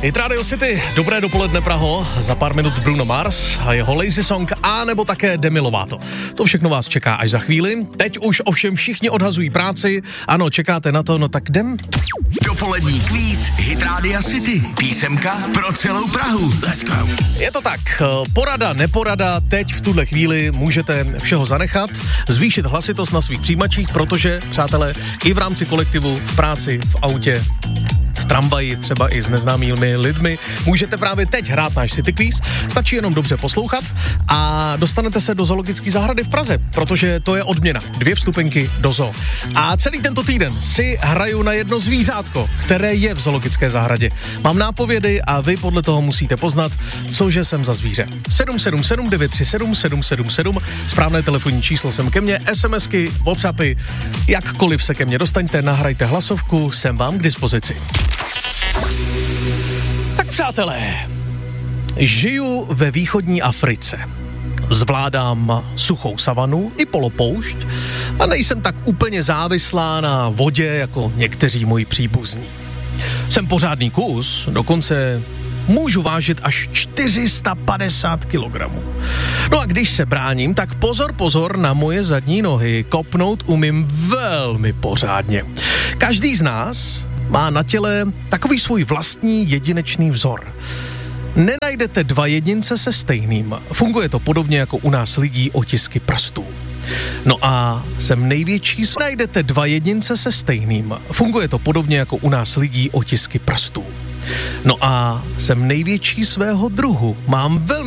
Hit Radio City, dobré dopoledne Praho, za pár minut Bruno Mars a jeho Lazy Song a nebo také Demi Lovato. To všechno vás čeká až za chvíli. Teď už ovšem všichni odhazují práci. Ano, čekáte na to, no tak jdem. Dopolední kvíz Hit Radio City. Písemka pro celou Prahu. Let's go. Je to tak, porada, neporada, teď v tuhle chvíli můžete všeho zanechat, zvýšit hlasitost na svých přijímačích, protože, přátelé, i v rámci kolektivu, v práci, v autě, v tramvaji, třeba i s neznámými lidmi, můžete právě teď hrát náš City Quiz. Stačí jenom dobře poslouchat a dostanete se do zoologické zahrady v Praze, protože to je odměna. 2 vstupenky do zoo. A celý tento týden si hraju na jedno zvířátko, které je v zoologické zahradě. Mám nápovědy a vy podle toho musíte poznat, cože jsem za zvíře. 777 937 777, správné telefonní číslo sem ke mně, SMSky, WhatsAppy, jakkoliv se ke mně dostaňte, nahrajte hlasovku, jsem vám k dispozici. Tak přátelé, žiju ve východní Africe. Zvládám suchou savanu i polopoušť a nejsem tak úplně závislá na vodě jako někteří moji příbuzní. Jsem pořádný kus, dokonce můžu vážit až 450 kg. No a když se bráním, tak pozor na moje zadní nohy, kopnout umím velmi pořádně. Každý z nás má na těle takový svůj vlastní jedinečný vzor. Nenajdete 2 jedince se stejným. Funguje to podobně jako u nás lidí otisky prstů. No a jsem největší. Najdete 2 jedince se stejným. Funguje to podobně jako u nás lidí otisky prstů. No a jsem největší svého druhu. Mám velmi